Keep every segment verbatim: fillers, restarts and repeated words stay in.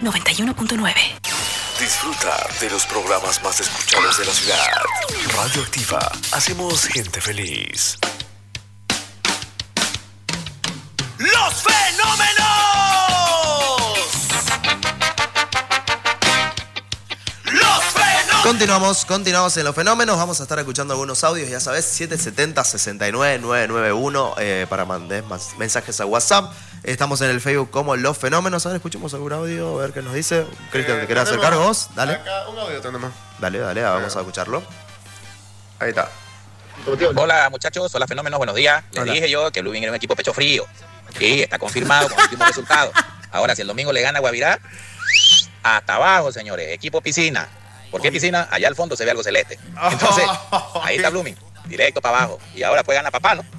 noventa y uno punto nueve. Disfruta de los programas más escuchados de la ciudad. Radio Activa. Hacemos gente feliz. ¡Los fenómenos! ¡Los fenómenos! Continuamos, continuamos en los fenómenos. Vamos a estar escuchando algunos audios, ya sabes, siete siete cero, seis nueve nueve nueve uno eh, para mandar más mensajes a WhatsApp. Estamos en el Facebook como Los Fenómenos. A ver, escuchemos algún audio, a ver qué nos dice. Cristian, ¿te querés hacer cargo vos? Dale. Acá un audio tenemos. Dale, dale, vamos a escucharlo. Ahí está. Hola muchachos, hola Fenómenos, buenos días. Les Hola. dije yo que Blooming era un equipo pecho frío. Sí, está confirmado con el último resultado. Ahora, si el domingo le gana a Guavirá, hasta abajo, señores, equipo piscina. ¿Por qué piscina? Allá al fondo se ve algo celeste. Entonces, ahí está Blooming, directo para abajo. Y ahora puede ganar papá, ¿no?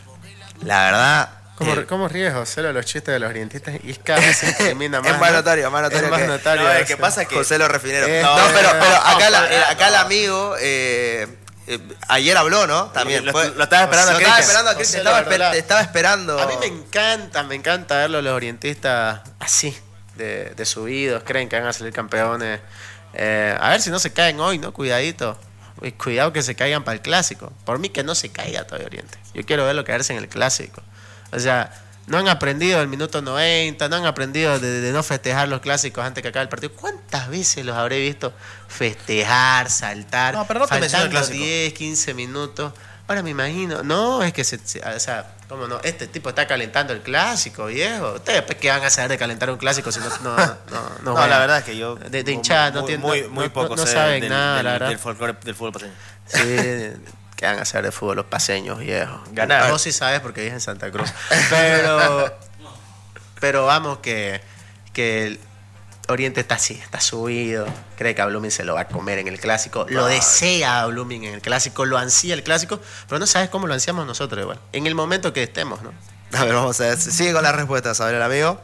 La verdad... ¿Cómo, eh, ¿Cómo ríes, José, lo de los chistes de los orientistas? Y cada vez se incrimina más. es más ¿no? notario, más notario. Es más que, notario No, es eso. que pasa que José lo refinero. Eh, no, no, pero, no, pero acá, no, la- no, eh, acá el no. amigo eh, eh, ayer habló, ¿no? También. Lo- fue- lo estaba esperando Lo a estaba Cristian. esperando a José, Cristian. la Estaba, esper- verdad. te estaba esperando. A mí me encanta, me encanta verlo los orientistas así, de, de subidos, creen que van a salir campeones. Eh, a ver si no se caen hoy, ¿no? Cuidadito. Uy, cuidado que se caigan para el clásico. Por mí que no se caiga todavía Oriente. Yo quiero verlo caerse en el clásico. O sea, no han aprendido el minuto noventa, no han aprendido de, de no festejar los clásicos antes que acabe el partido. ¿Cuántas veces los habré visto festejar, saltar? No, pero no te menciono el faltando clásico. diez, quince minutos. Ahora me imagino, no, es que se, se- o sea, ¿cómo no? Este tipo está calentando el clásico, viejo. Ustedes, pues, ¿qué van a saber de calentar un clásico si no, no, no, no, No, juegan? la verdad es que yo... De- de hinchada, no muy, tiene- Muy, no- muy no- poco no sé saben del, nada, del, la verdad. del folclore del fútbol paseño. Sí, ¿qué van a hacer de fútbol los paseños, viejo? Ganar. Vos sí sabes porque vives en Santa Cruz. Pero, pero vamos que, que el Oriente está así, está subido. Cree que a Blooming se lo va a comer en el clásico. Lo desea a Blooming en el clásico, lo ansía el clásico, pero no sabes cómo lo ansiamos nosotros igual. En el momento que estemos, ¿no? A ver, vamos a ver. Sigue con las respuestas. A ver, el amigo.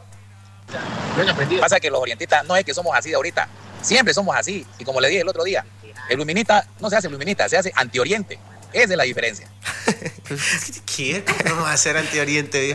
Pasa que los orientistas no es que somos así de ahorita, siempre somos así. Y como le dije el otro día, el luminista no se hace luminista, se hace antioriente. Esa es la diferencia. ¿Qué? ¿Cómo vamos a hacer anti-Oriente, viejo?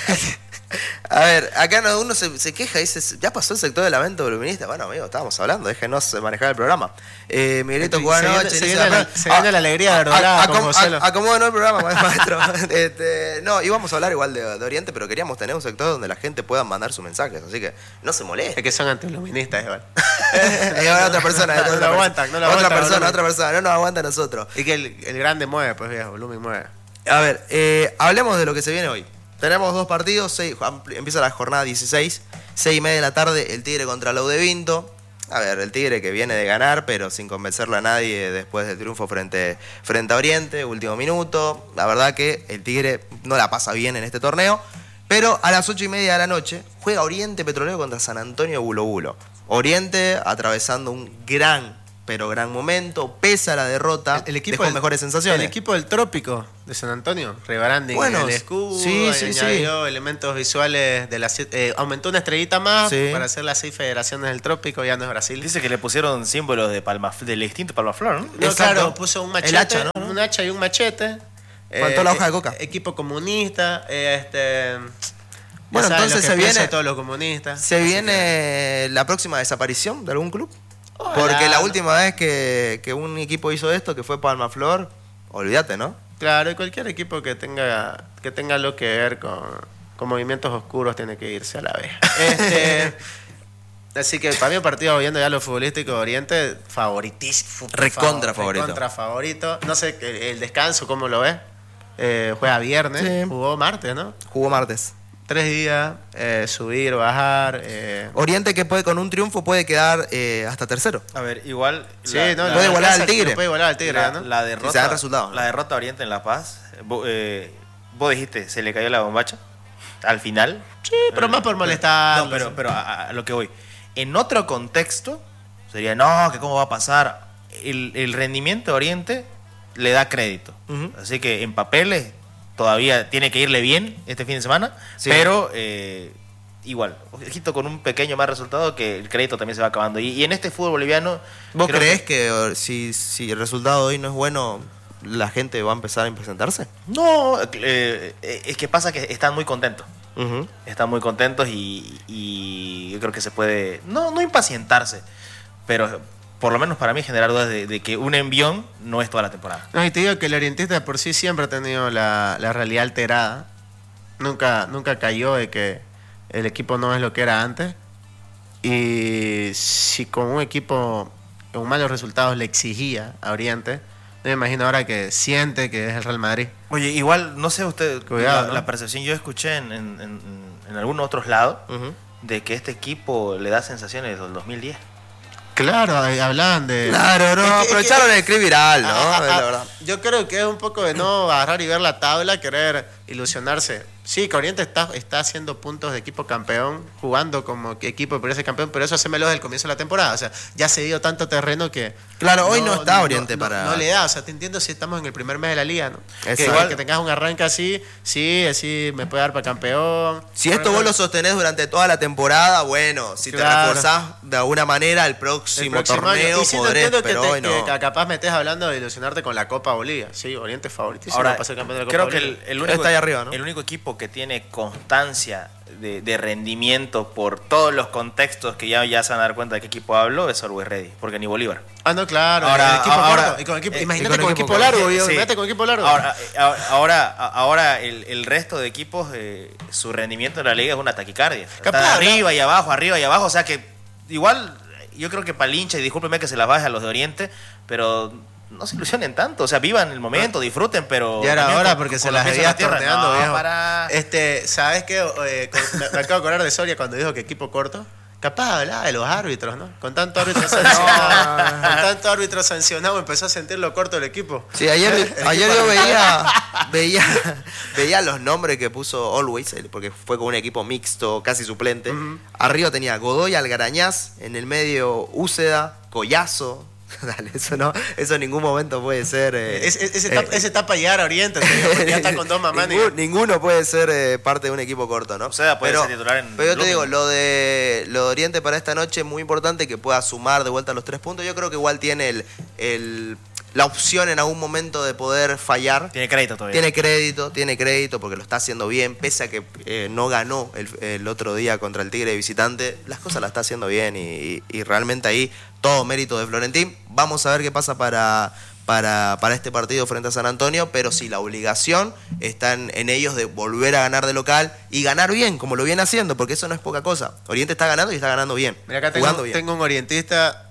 A ver, acá no- uno se, se queja y dice, ya pasó el sector de lamento voluminista. Bueno, amigo, estábamos hablando, déjenos manejar el programa. Eh, Miguelito, Se buenas viene- noches. se dice viene la- acá. se viene la alegría a- verdadera a- con acom- Joselo. a- Acomódenos el programa, maestro. Este, no, íbamos a hablar igual de, de Oriente, pero queríamos tener un sector donde la gente pueda mandar sus mensajes. Así que no se moleste. Es que son antiluministas, igual. Es otra persona. es No otra lo aguantan, no lo Otra aguantan, persona, Blooming. otra persona. No nos aguanta a nosotros. Y que el, el grande mueve, pues viejo, Blooming mueve. A ver, eh, hablemos de lo que se viene hoy. Tenemos dos partidos, seis- empieza la jornada dieciséis, seis y media de la tarde, el Tigre contra la U de Vinto. A ver, el Tigre que viene de ganar, pero sin convencerle a nadie después del triunfo frente, frente a Oriente, último minuto. La verdad que el Tigre no la pasa bien en este torneo. Pero a las ocho y media de la noche juega Oriente Petrolero contra San Antonio Bulo Bulo. Oriente atravesando un gran, pero gran momento, pese a la derrota, El equipo dejó del- mejores sensaciones. El equipo del Trópico de San Antonio, rebranding Bueno, el escudo, sí, sí, añadió elementos visuales de las siete- eh, aumentó una estrellita más Sí. para hacer las seis federaciones del Trópico, ya no es Brasil. Dice que le pusieron símbolos de palma, del extinto Palmaflor, ¿no? No, Exacto. claro, puso un machete, El hacha, ¿no? un hacha y un machete. Faltó la hoja de coca. Equipo comunista, eh, este Bueno, ya saben entonces lo que se piensan viene- todos los comunistas. ¿Se Así viene la próxima desaparición de algún club? Ojalá, Porque la ¿no? última vez que, que un equipo hizo esto, que fue Palmaflor, olvídate, ¿no? que- claro, y cualquier equipo que tenga que tenga algo que ver con, con movimientos oscuros tiene que irse a la vez. Este, así que para mí el partido, viendo ya lo futbolístico de Oriente, favoritísimo. Recontra favorito. Recontra favorito. No sé, el, el descanso, ¿cómo lo ves? Eh, juega viernes, Sí. jugó martes, ¿no? Jugó martes. Tres días, eh, subir, bajar. Eh. Oriente que puede con un triunfo puede quedar eh, hasta tercero. A ver, igual... Sí, la- no, la- puede la igualar al casa- Tigre. lo Puede igualar al Tigre, la, ¿no? la Si se da derrota, el resultado, ¿no? la derrota a Oriente en La Paz, vos, eh, vos dijiste, se le cayó la bombacha al final. Sí, pero más por molestar. No, pero, pero a, a lo que voy. En otro contexto, sería, no, que cómo va a pasar. El, el rendimiento de Oriente le da crédito. Ujú. Así que en papeles todavía tiene que irle bien este fin de semana, Sí. pero eh, igual, ojito con un pequeño más resultado que el crédito también se va acabando. Y, y en este fútbol boliviano... ¿Vos creo creés que, eh, si, si el resultado de hoy no es bueno, la gente va a empezar a presentarse? No, eh, es que pasa que están muy contentos. Ujú. Están muy contentos y, y yo creo que se puede, no, no impacientarse, pero por lo menos para mí generar dudas de, de que un envión no es toda la temporada. No, y te digo que el orientista de por sí siempre ha tenido la, la realidad alterada. Nunca, nunca cayó de que el equipo no es lo que era antes. Y si con un equipo con malos resultados le exigía a Oriente, no me imagino ahora que siente que es el Real Madrid. Oye, igual, no sé usted, Cuidado, la, ¿no? la percepción, yo escuché en, en, en, en algunos otros lados Ujú. de que este equipo le da sensaciones del dos mil diez. Claro, ahí hablaban de... Claro, no, Es que- es aprovecharon que- el clip viral, ¿no? Ah, ah, la ah, verdad. Yo creo que es un poco de no agarrar y ver la tabla, querer ilusionarse. Sí, que Oriente está, está haciendo puntos de equipo campeón, jugando como que equipo por ese campeón, pero eso hacémelo desde el comienzo de la temporada. O sea, ya se dio tanto terreno que... Claro, hoy no está Oriente no- para- No le da, o sea, te entiendo si estamos en el primer mes de la liga, ¿no? Que, Exacto. igual que tengas un arranque así, sí, así me puede dar para campeón. Si esto vos lo sostenés durante toda la temporada, bueno, si Claro. te reforzás de alguna manera el El próximo, próximo año. torneo Y sí, no podrés, entiendo que, pero te- hoy no. que capaz me estés hablando de ilusionarte con la Copa Bolivia. Sí, Oriente es favoritísimo Ahora, para ser campeón de la Copa creo que Bolivia. el, el único, Está ahí arriba, ¿no? el único equipo que tiene constancia de, de rendimiento por todos los contextos que ya, ya se van a dar cuenta de qué equipo hablo es Always Ready, porque ni Bolívar. Ah, no, claro. Ahora- el equipo ahora- corto. Y con equipo- eh, imagínate y con con, equipo equipo corto. largo, viejo, Sí. imagínate con equipo largo. Ahora, eh, ahora, ahora el, el resto de equipos, eh, su rendimiento en la liga es una taquicardia. Está Capaz, arriba y abajo, arriba y abajo. O sea que igual, yo creo que para el hincha, y discúlpeme que se las baje a los de Oriente, pero no se ilusionen tanto. O sea, vivan el momento, disfruten, pero. Ya era también hora con- porque con se los las pies en veía la tierra. torneando, No, viejo. para- Este, ¿sabes qué? Eh, con- me, me acabo de acordar de Soria cuando dijo que equipo corto. Capaz hablaba de los árbitros, ¿no? Con tanto árbitro sancionado, con tanto árbitro sancionado empezó a sentir lo corto del equipo. Sí, ayer, El ayer equipo yo arbitral. veía, veía, veía los nombres que puso Always, el- porque fue con un equipo mixto, casi suplente. Arriba tenía Godoy, Algarañaz, en el medio Úceda, Collazo. Dale, eso no, eso en ningún momento puede ser. eh, Es- es- ese, eh, etapa, ese etapa llegar a Oriente, señor, porque ya está con dos mamás. Ningún- ninguno puede ser eh, parte de un equipo corto, ¿no? O sea, puede pero, ser titular en Pero yo te Blooming. digo, lo de, lo de Oriente para esta noche es muy importante que pueda sumar de vuelta los tres puntos. Yo creo que igual tiene el, el- la opción en algún momento de poder fallar. Tiene crédito todavía. Tiene crédito, tiene crédito porque lo está haciendo bien, pese a que eh, no ganó el, el otro día contra el Tigre de visitante, las cosas las está haciendo bien y, y- y realmente ahí todo mérito de Florentín. Vamos a ver qué pasa para, para, para este partido frente a San Antonio, pero sí, la obligación está en, en ellos de volver a ganar de local y ganar bien, como lo viene haciendo, porque eso no es poca cosa. Oriente está ganando y está ganando bien, Mira, acá tengo, jugando bien. tengo un orientista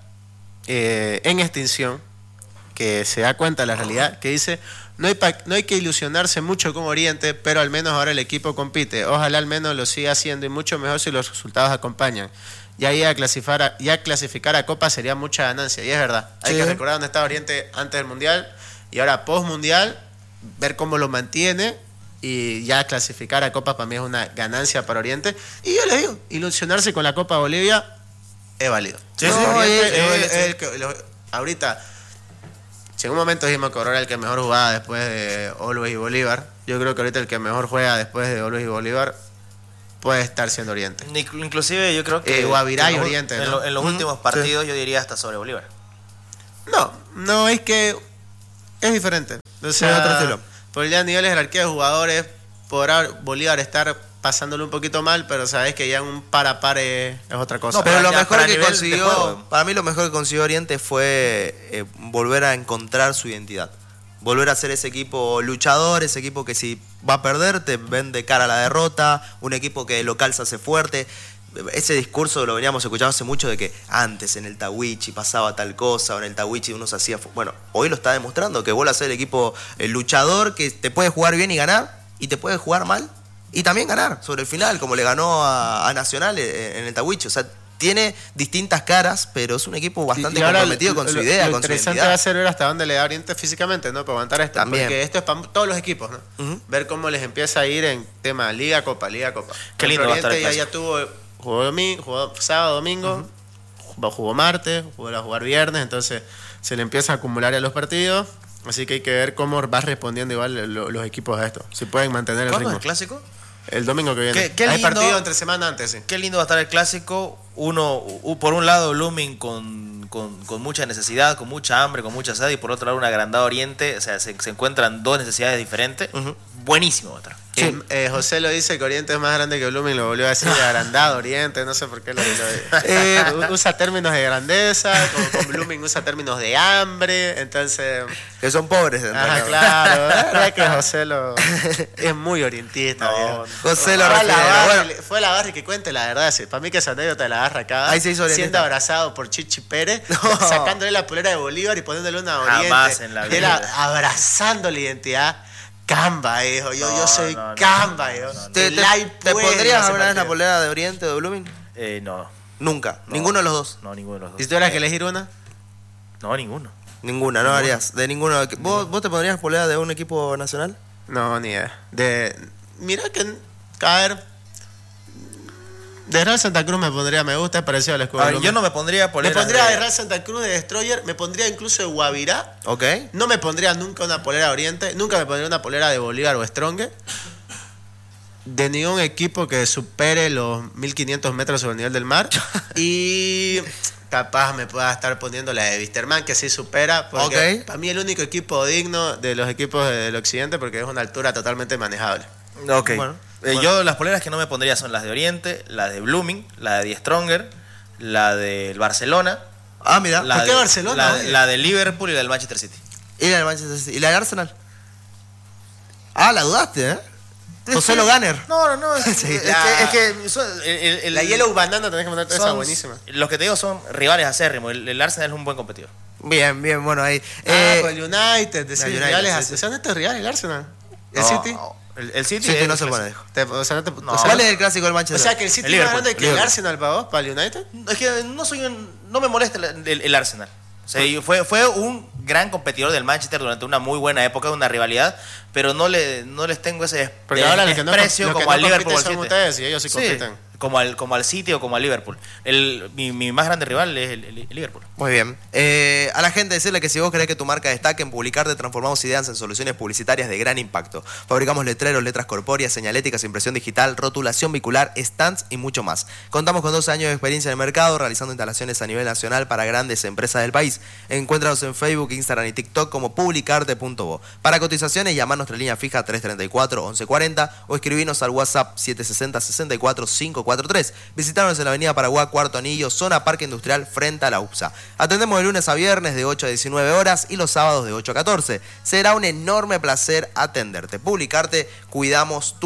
eh, en extinción que se da cuenta de la realidad, que dice, no hay, pa- no hay que ilusionarse mucho con Oriente, pero al menos ahora el equipo compite. Ojalá al menos lo siga haciendo y mucho mejor si los resultados acompañan. Ya ir a clasificar a, ya clasificar a Copa sería mucha ganancia, y es verdad. Hay Sí. que recordar dónde estaba Oriente antes del Mundial y ahora post-Mundial, ver cómo lo mantiene y ya clasificar a Copa para mí es una ganancia para Oriente. Y yo les digo, ilusionarse con la Copa Bolivia es válido. Sí, No, sí, Oriente sí, es- sí, es sí. el que- lo- ahorita, si en un momento dijimos que Aurora era el que mejor jugaba después de Always y Bolívar, yo creo que ahorita el que mejor juega después de Always y Bolívar puede estar siendo Oriente. Inclu- Inclusive yo creo que Eh, Guavirá y en los- Oriente, en, ¿no? lo- en los Ujú, últimos partidos yo diría hasta sobre Bolívar. No, no, es que es diferente. O sea, otro estilo. por el nivel de jerarquía de jugadores, podrá Bolívar estar pasándole un poquito mal, pero sabes que ya en un par a par es, es otra cosa. No, pero lo ya mejor para que nivel de consiguió, juego. para mí lo mejor que consiguió Oriente fue eh, volver a encontrar su identidad. Volver a ser ese equipo luchador, ese equipo que si va a perder te ven de cara a la derrota, un equipo que de local se hace fuerte. Ese discurso lo veníamos escuchando hace mucho de que antes en el Tawichi pasaba tal cosa, o en el Tawichi uno se hacía... fu- Bueno, hoy lo está demostrando, que vuelve a ser el equipo eh, luchador, que te puede jugar bien y ganar, y te puede jugar mal, y también ganar sobre el final, como le ganó a, a Nacional eh, en el Tawichi. O sea, tiene distintas caras, pero es un equipo bastante Y ahora comprometido lo- con su lo- idea, lo con su interesante identidad. va a ser ver hasta dónde le da Oriente físicamente, ¿no? Para aguantar esto. También. Porque esto es para todos los equipos, ¿no? Ujú. Ver cómo les empieza a ir en tema Liga, Copa, Liga, Copa. Qué lindo va a estar el Oriente ya, ya clásico. tuvo, jugó, domingo, jugó sábado, domingo, jugó, jugó martes, jugó a jugar viernes, entonces se le empieza a acumular a los partidos. Así que hay que ver cómo va respondiendo igual lo- los equipos a esto. Si pueden mantener el ¿Cuándo es ritmo. el clásico? El domingo que viene. Qué- qué Hay lindo. partido entre semana antes, sí. Qué lindo va a estar el clásico. Uno, u- por un lado, Blooming con, con, con mucha necesidad, con mucha hambre, con mucha sed, y por otro lado, un agrandado Oriente. O sea, se, se encuentran dos necesidades diferentes. Ujú. buenísimo va a estar. Eh, eh, José lo dice que Oriente es más grande que Blooming, lo volvió a decir de agrandado Oriente, no sé por qué lo, lo eh, usa términos de grandeza, como con Blooming usa términos de hambre, entonces... Que son pobres. Ajá, claro, la verdad que José lo, es muy orientista. No, José lo fue, a la refiere, barra, bueno. fue a la barra y que cuente la verdad, sí, para mí que esa anécdota de la barra acá, Ahí se hizo orientista. siendo abrazado por Chichi Pérez, No. sacándole la polera de Bolívar y poniéndole una Oriente, Jamás en la y era vida. abrazando la identidad. Camba, hijo, yo, No, yo soy no, no, Camba, no, hijo. no, no. ¿Te, El te- live te puede pondrías hacer alguna vez la partido. polera de Oriente o de Blooming? Eh, no, Nunca. No. Ninguno de los dos. no, ninguno de los ¿Y si dos. tuvieras que elegir una? No, ninguno. Ninguna, no harías. De ninguno. ¿Vos, ¿Vos te pondrías polera de un equipo nacional? No, ni idea. De, mira que, a ver, de Real Santa Cruz me pondría, me gusta, es parecido al escudo. A de ver, Blooming. yo no me pondría Me polera pondría de de... Real Santa Cruz, de Destroyer, me pondría incluso de Guavirá. Ok. No me pondría nunca una polera de Oriente, nunca me pondría una polera de Bolívar o Strong. De ningún equipo que supere los mil quinientos metros sobre el nivel del mar. Y capaz me pueda estar poniendo la de Wisterman, que sí supera. Porque Ok. para mí el único equipo digno de los equipos del occidente, porque es una altura totalmente manejable. Ok. Bueno, Eh, bueno. Yo las poleras que no me pondría son las de Oriente, la de Blooming, la de Die Stronger, la del Barcelona. Ah, mira. La ¿Por qué de- Barcelona, La, oye? la de Liverpool y la del Manchester City. Y la del Manchester City. ¿Y la del Arsenal? Ah, la dudaste, ¿eh? José Lo Gunner. No, no, no. Es, Sí. es La- que, es que son- el- el- el- La Yellow Banana tenés que mandarte esa son- buenísima. Los que te digo son rivales acérrimos. El, el Arsenal es un buen competidor. Bien, bien, bueno, ahí. Ah, Eh, con el United, decís, la United, rivales, sí, así- sí. o sea, no es rival el Arsenal. ¿El No, City? El, el City, City es- no se pone, dijo. Te- o sea, no te- No. o sea, ¿Cuál es el clásico del o Manchester? sea, que el City El es más Liverpool, grande que el Liverpool. Arsenal para vos, para el United. Es que no soy un- no me molesta el, el- el Arsenal. O sea, y fue, fue un gran competidor del Manchester durante una muy buena época, una rivalidad, pero no le no les tengo ese Porque des- ahora los que no, desprecio los que como no al Liverpool o compiten al son City. ustedes y ellos sí Sí, compiten. como al como al City o como al Liverpool. El, mi, mi más grande rival es el, el- el Liverpool. Muy bien. Eh, a la gente decirle que si vos querés que tu marca destaque en Publicarte, transformamos ideas en soluciones publicitarias de gran impacto. Fabricamos letreros, letras corpóreas, señaléticas, impresión digital, rotulación vehicular, stands y mucho más. Contamos con doce años de experiencia en el mercado, realizando instalaciones a nivel nacional para grandes empresas del país. Encuéntranos en Facebook, Instagram y TikTok como publicarte punto bo. Para cotizaciones, llamá a nuestra línea fija tres treinta y cuatro, once cuarenta o escribinos al WhatsApp siete sesenta, sesenta y cuatro, quinientos cuarenta y tres. Visítanos en la avenida Paraguay, Cuarto Anillo, zona Parque Industrial, frente a la U P S A. Atendemos de lunes a viernes de ocho a diecinueve horas y los sábados de ocho a catorce. Será un enorme placer atenderte. Publicarte, cuidamos tu